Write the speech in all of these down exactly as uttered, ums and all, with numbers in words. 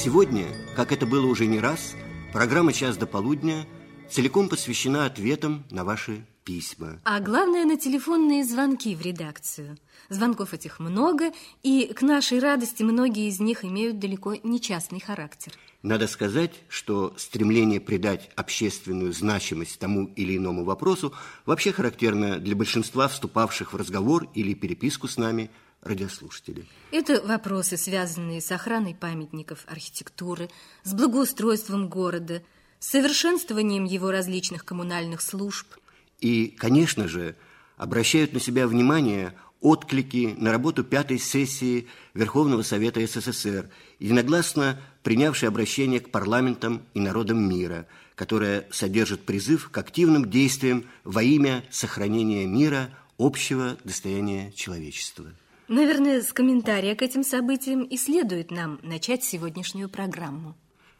Сегодня, как это было уже не раз, программа «Час до полудня» целиком посвящена ответам на ваши письма. А главное, на телефонные звонки в редакцию. Звонков этих много, и к нашей радости многие из них имеют далеко не частный характер. Надо сказать, что стремление придать общественную значимость тому или иному вопросу вообще характерно для большинства вступавших в разговор или переписку с нами радиослушателей. Это вопросы, связанные с охраной памятников архитектуры, с благоустройством города, с совершенствованием его различных коммунальных служб. И, конечно же, обращают на себя внимание отклики на работу пятой сессии Верховного Совета СССР, единогласно принявшей обращение к парламентам и народам мира, которое содержит призыв к активным действиям во имя сохранения мира, общего достояния человечества. Наверное, с комментария к этим событиям и следует нам начать сегодняшнюю программу.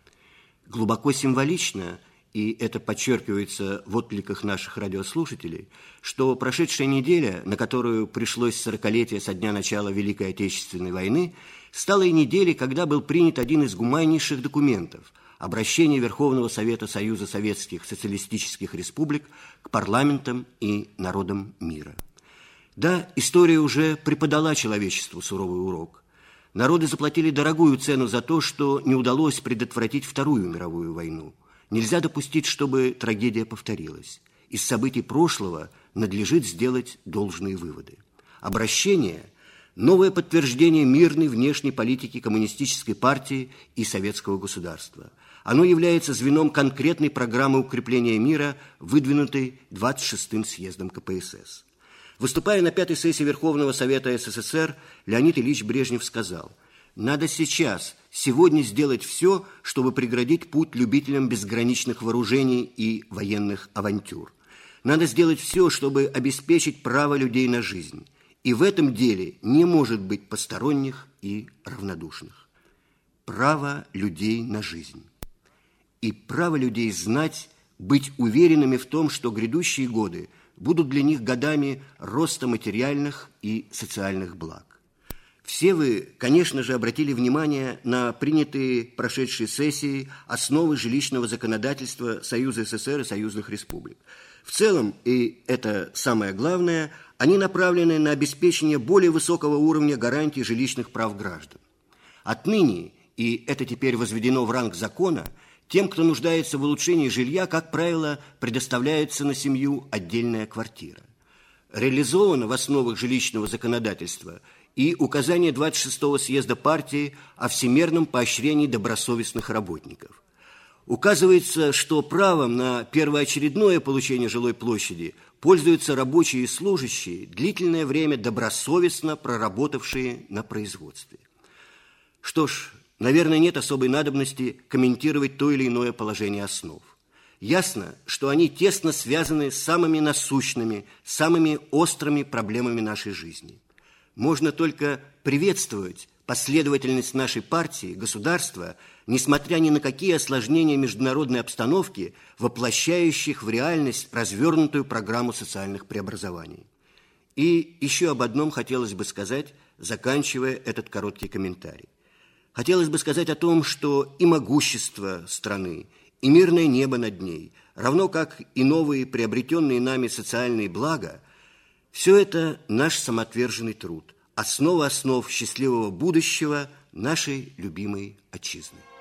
Глубоко символично, и это подчеркивается в откликах наших радиослушателей, что прошедшая неделя, на которую пришлось сорокалетие со дня начала Великой Отечественной войны, стала и неделей, когда был принят один из гуманнейших документов – обращение Верховного Совета Союза Советских Социалистических Республик к парламентам и народам мира. Да, история уже преподала человечеству суровый урок. Народы заплатили дорогую цену за то, что не удалось предотвратить Вторую мировую войну. Нельзя допустить, чтобы трагедия повторилась. Из событий прошлого надлежит сделать должные выводы. Обращение – новое подтверждение мирной внешней политики Коммунистической партии и советского государства. Оно является звеном конкретной программы укрепления мира, выдвинутой двадцать шестым съездом ка пэ эс эс. Выступая на пятой сессии Верховного Совета СССР, Леонид Ильич Брежнев сказал: «Надо сейчас, сегодня сделать все, чтобы преградить путь любителям безграничных вооружений и военных авантюр. Надо сделать все, чтобы обеспечить право людей на жизнь. И в этом деле не может быть посторонних и равнодушных. Право людей на жизнь. И право людей знать, быть уверенными в том, что грядущие годы будут для них годами роста материальных и социальных благ». Все вы, конечно же, обратили внимание на принятые прошедшие сессии основы жилищного законодательства Союза СССР и союзных республик. В целом, и это самое главное, они направлены на обеспечение более высокого уровня гарантий жилищных прав граждан. Отныне, и это теперь возведено в ранг закона, тем, кто нуждается в улучшении жилья, как правило, предоставляется на семью отдельная квартира. Реализовано в основах жилищного законодательства и указание двадцать шестого съезда партии о всемерном поощрении добросовестных работников. Указывается, что правом на первоочередное получение жилой площади пользуются рабочие и служащие, длительное время добросовестно проработавшие на производстве. Что ж, наверное, нет особой надобности комментировать то или иное положение основ. Ясно, что они тесно связаны с самыми насущными, самыми острыми проблемами нашей жизни. Можно только приветствовать последовательность нашей партии, государства, несмотря ни на какие осложнения международной обстановки, воплощающих в реальность развернутую программу социальных преобразований. И еще об одном хотелось бы сказать, заканчивая этот короткий комментарий. Хотелось бы сказать о том, что и могущество страны, и мирное небо над ней, равно как и новые приобретенные нами социальные блага, все это наш самоотверженный труд, основа основ счастливого будущего нашей любимой отчизны.